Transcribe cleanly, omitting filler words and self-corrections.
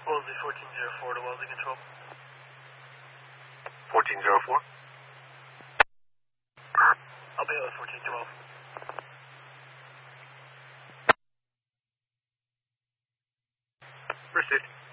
Wellesley 1404 to Wellesley Control. 1404? I'll be at 1412. Received.